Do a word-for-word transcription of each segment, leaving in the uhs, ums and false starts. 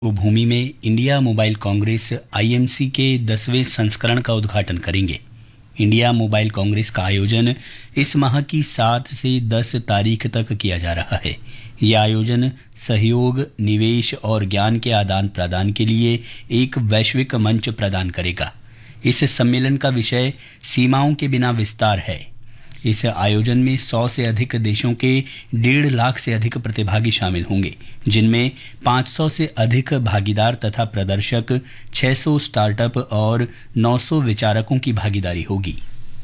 वो भूमि में India mobile Congress IMC के दसवें संस्करण का उद्घाटन करेंगे। इंडिया मोबाइल कांग्रेस का आयोजन इस माह की सात से दस तारीख तक किया जा रहा है। यह आयोजन सहयोग, निवेश और ज्ञान के आदान प्रदान के लिए एक वैश्विक मंच प्रदान करेगा। इस सम्मेलन का विषय सीमाओं के बिना विस्तार है। इस आयोजन में सौ से अधिक देशों के डेढ़ लाख से अधिक प्रतिभागी शामिल होंगे, जिनमें पाँच सौ से अधिक भागीदार तथा प्रदर्शक, छह सौ स्टार्टअप और नौ सौ विचारकों की भागीदारी होगी।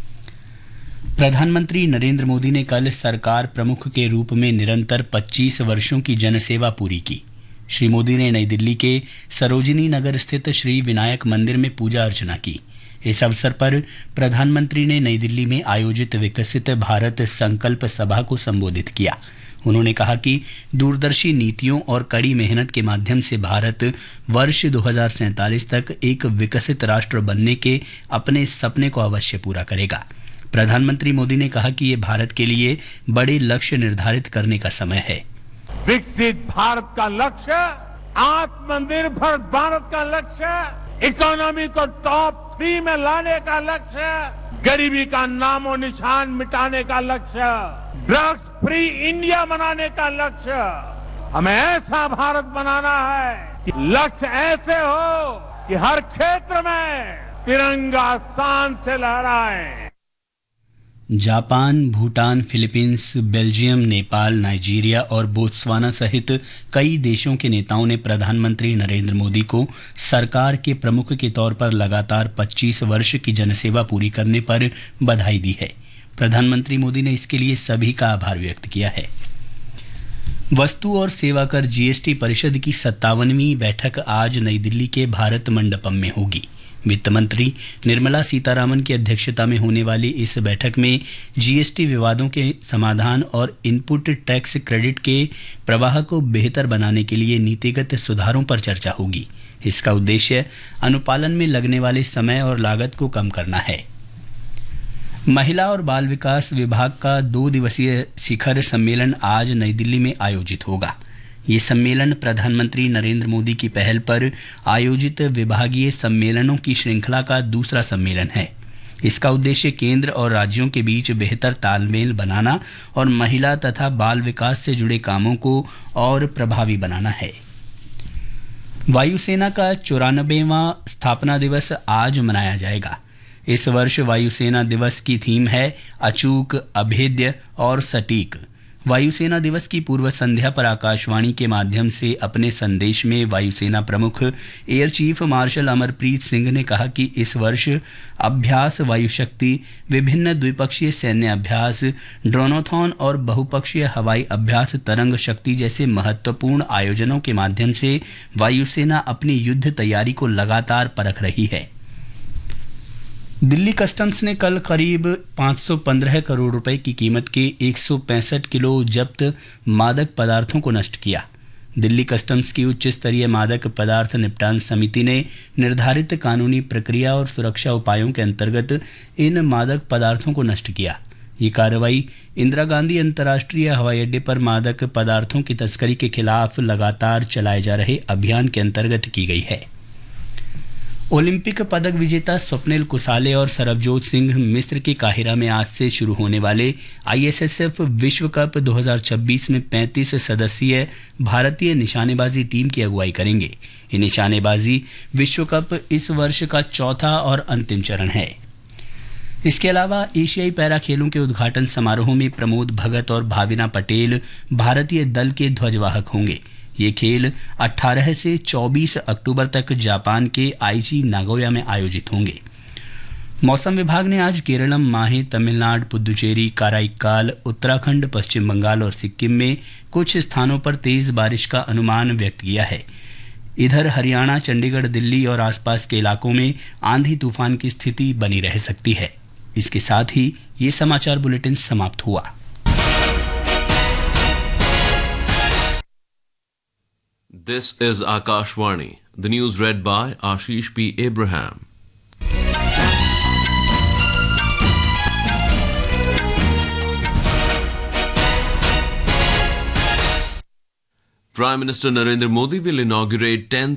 प्रधानमंत्री नरेंद्र मोदी ने कल सरकार प्रमुख के रूप में निरंतर पच्चीस वर्षों की जनसेवा पूरी की। श्री मोदी ने नई दिल्ली के सरोजिनी नगर स्थित श्री विनायक मंदिर में पूजा अर्चना की। इस अवसर पर प्रधानमंत्री ने नई दिल्ली में आयोजित विकसित भारत संकल्प सभा को संबोधित किया। उन्होंने कहा कि दूरदर्शी नीतियों और कड़ी मेहनत के माध्यम से भारत वर्ष दो हज़ार सैंतालीस तक एक विकसित राष्ट्र बनने के अपने सपने को अवश्य पूरा करेगा। प्रधानमंत्री मोदी ने कहा कि ये भारत के लिए बड़े लक्ष्य निर्धारित करने का समय है। विकसित भारत का लक्ष्य, आत्मनिर्भर भारत का लक्ष्य, इकोनॉमी को टॉप थ्री में लाने का लक्ष्य, गरीबी का नामो निशान मिटाने का लक्ष्य, ड्रग्स फ्री इंडिया बनाने का लक्ष्य। हमें ऐसा भारत बनाना है कि लक्ष्य ऐसे हो कि हर क्षेत्र में तिरंगा शान से लहराए। Japan, Bhutan, Philippines, Belgium, Nepal, Nigeria और बोत्सवाना सहित कई देशों के नेताओं ने प्रधानमंत्री नरेंद्र मोदी को सरकार के प्रमुख के तौर पर लगातार पच्चीस वर्ष की जनसेवा पूरी करने पर बधाई दी है। प्रधानमंत्री मोदी ने इसके लिए सभी का आभार व्यक्त किया है। वस्तु और सेवा कर जीएसटी परिषद की सत्तावनवीं बैठक आज नई दिल्ली के भारत मंडपम में होगी। वित्त मंत्री निर्मला सीतारामन की अध्यक्षता में होने वाली इस बैठक में जीएसटी विवादों के समाधान और इनपुट टैक्स क्रेडिट के प्रवाह को बेहतर बनाने के लिए नीतिगत सुधारों पर चर्चा होगी। इसका उद्देश्य अनुपालन में लगने वाले समय और लागत को कम करना है। महिला और बाल विकास विभाग का दो दिवसीय शिखर सम्मेलन आज नई दिल्ली में आयोजित होगा। ये सम्मेलन प्रधानमंत्री नरेंद्र मोदी की पहल पर आयोजित विभागीय सम्मेलनों की श्रृंखला का दूसरा सम्मेलन है। इसका उद्देश्य केंद्र और राज्यों के बीच बेहतर तालमेल बनाना और महिला तथा बाल विकास से जुड़े कामों को और प्रभावी बनाना है। वायुसेना का चौरानबेवां स्थापना दिवस आज मनाया जाएगा। इस वर्ष वायुसेना दिवस की थीम है अचूक, अभेद्य और सटीक। वायुसेना दिवस की पूर्व संध्या पर आकाशवाणी के माध्यम से अपने संदेश में वायुसेना प्रमुख air chief marshal Amarpreet Singh ने कहा कि इस वर्ष अभ्यास वायुशक्ति, विभिन्न द्विपक्षीय सैन्य अभ्यास, ड्रोनोथॉन और बहुपक्षीय हवाई अभ्यास तरंग शक्ति जैसे महत्वपूर्ण आयोजनों के माध्यम से वायुसेना अपनी युद्ध तैयारी को लगातार परख रही है। दिल्ली कस्टम्स ने कल करीब पाँच सौ पंद्रह करोड़ रुपए की कीमत के एक सौ पैंसठ किलो जब्त मादक पदार्थों को नष्ट किया। दिल्ली कस्टम्स की उच्च स्तरीय मादक पदार्थ निपटान समिति ने निर्धारित कानूनी प्रक्रिया और सुरक्षा उपायों के अंतर्गत इन मादक पदार्थों को नष्ट किया। ये कार्रवाई इंदिरा गांधी अंतर्राष्ट्रीय हवाई अड्डे पर मादक पदार्थों की तस्करी के खिलाफ लगातार चलाए जा रहे अभियान के अंतर्गत की गई है। ओलंपिक पदक विजेता स्वप्निल कुसाले और सरबजोत सिंह मिस्र के काहिरा में आज से शुरू होने वाले आईएसएसएफ विश्व कप दो हज़ार छब्बीस में पैंतीस सदस्यीय भारतीय निशानेबाजी टीम की अगुवाई करेंगे। ये निशानेबाजी विश्व कप इस वर्ष का चौथा और अंतिम चरण है। इसके अलावा एशियाई पैरा खेलों के उद्घाटन समारोह में प्रमोद भगत और भाविना पटेल भारतीय दल के ध्वजवाहक होंगे। ये खेल अठारह से चौबीस अक्टूबर तक जापान के आईची नागोया में आयोजित होंगे। मौसम विभाग ने आज केरलम, माहे, तमिलनाडु, पुदुचेरी, काराइक्काल, उत्तराखंड, पश्चिम बंगाल और सिक्किम में कुछ स्थानों पर तेज बारिश का अनुमान व्यक्त किया है। इधर हरियाणा, चंडीगढ़, दिल्ली और आसपास के इलाकों में आंधी तूफान की स्थिति बनी रह सकती है। इसके साथ ही ये समाचार बुलेटिन समाप्त हुआ। This is Akashvani. The news read by Ashish P. Abraham. Prime Minister Narendra Modi will inaugurate tenth